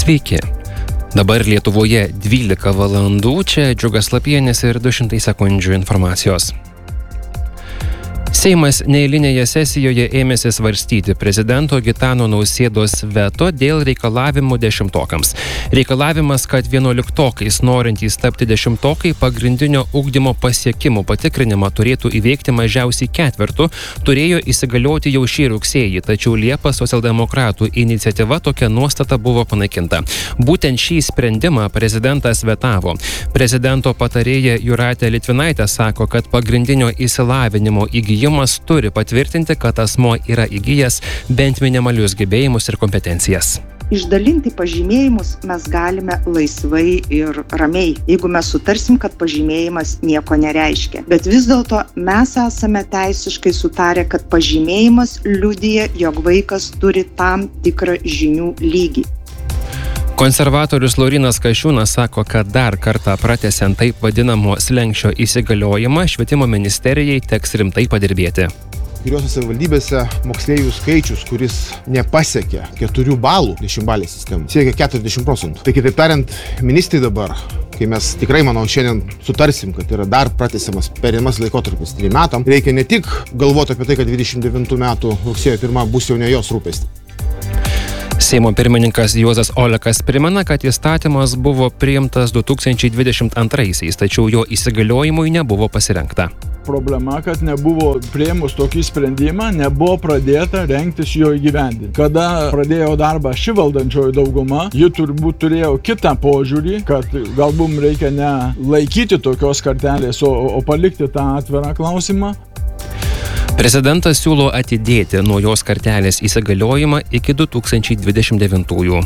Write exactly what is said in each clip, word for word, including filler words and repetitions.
Sveiki. Dabar Lietuvoje dvylika valandų, čia Džiugas Lapienis ir du šimtai sekundžių informacijos. Seimas neeilinėje sesijoje ėmėsi svarstyti prezidento Gitano Nausėdos veto dėl reikalavimų dešimtokams. Reikalavimas, kad vienuoliktokais norintys tapti dešimtokai pagrindinio ugdymo pasiekimų patikrinimą turėtų įveikti mažiausiai ketvertu, turėjo įsigalioti jau šį rugsėjį, tačiau Liepą socialdemokratų iniciatyva tokia nuostata buvo panaikinta. Būtent šį sprendimą prezidentas vetavo. Prezidento patarėja Jūratė Litvinaitė sako, kad pagrindinio išsilavinimo įgijimas turi patvirtinti, kad asmuo yra įgijęs bent minimalius gebėjimus ir kompetencijas. Išdalinti pažymėjimus mes galime laisvai ir ramiai, jeigu mes sutarsim, kad pažymėjimas nieko nereiškia. Bet vis dėlto mes esame teisiškai sutarę, kad pažymėjimas liudija, jog vaikas turi tam tikrą žinių lygį. Konservatorius Laurynas Kasčiūnas sako, kad dar kartą pratęsiant taip vadinamo slenksčio įsigaliojimą, švietimo ministerijai teks rimtai padirbėti. Kuriuose savivaldybėse moksleivių skaičius, kuris nepasiekia keturių balų dešimtbalės sistemų, siekia keturiasdešimt procentų. Tai kitaip tariant, ministrai dabar, kai mes tikrai, manau, šiandien sutarsim, kad yra dar pratęsiamas perėjimas laikotarpis trim metam, reikia ne tik galvoti apie tai, kad dvidešimt devintų metų rugsėjo pirma bus jau ne jos rūpestis. Seimo pirmininkas Juozas Olekas primena, kad įstatymas buvo priimtas du tūkstančiai dvidešimt antraisiais, tačiau jo įsigaliojimui nebuvo pasirengta. Problema, kad nebuvo priėmus tokį sprendimą, nebuvo pradėta rengtis jo įgyvendinti. Kada pradėjo darbą ši valdančioji dauguma, ji turbūt turėjo kitą požiūrį, kad galbūt reikia ne laikyti tokios kartelės, o, o palikti tą atvirą klausimą. Prezidentas siūlo atidėti naujos kartelės įsigaliojimą iki du tūkstančiai dvidešimt devintųjų.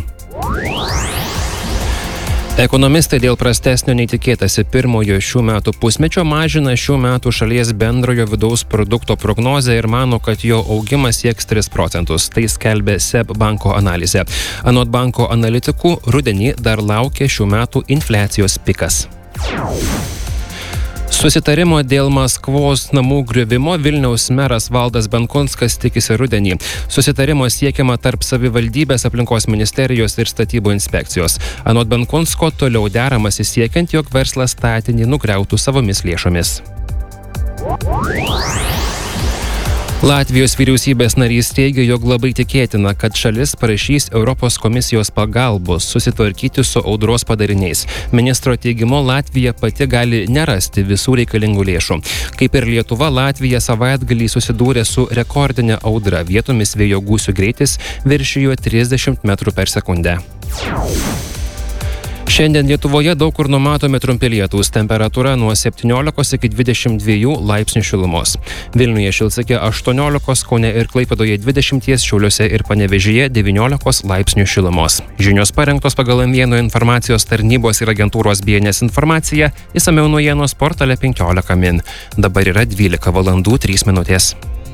Ekonomistai dėl prastesnio nei tikėtasi pirmojo šių metų pusmečio mažina šių metų šalies bendrojo vidaus produkto prognozę ir mano, kad jo augimas sieks tris procentus. Tai skelbė S E B banko analizė. Anot banko analitikų, rudenį dar laukia šių metų infliacijos pikas. Susitarimo dėl Maskvos namų griuvimo Vilniaus meras Valdas Benkunskas tikisi rudenį. Susitarimo siekiama tarp savivaldybės, aplinkos ministerijos ir statybų inspekcijos. Anot Benkunsko toliau deramasi siekiant, jog verslas statinį nugriautų savomis lėšomis. Latvijos vyriausybės narys teigia, jog labai tikėtina, kad šalis prašys Europos komisijos pagalbos susitvarkyti su audros padariniais. Ministro teigimu, Latvija pati gali nerasti visų reikalingų lėšų. Kaip ir Lietuva, Latvija savaitgalį susidūrė su rekordinė audra. Vietomis vėjo gūsių greitis viršijo trisdešimt metrų per sekundę. Šiandien Lietuvoje daug kur numatomi trumpi lietūs, temperatūra nuo septyniolikos iki dvidešimt dviejų laipsnių šilumos. Vilniuje šils iki aštuoniolikos, Kaune ir Klaipėdoje dvidešimt, Šiauliuose ir Panevėžyje devyniolikos laipsnių šilumos. Žinios parengtos pagal M vieno informacijos tarnybos ir agentūros B N S informaciją, išsamiau naujienos portale penkiolika min. Dabar yra dvylika valandų trys minutės.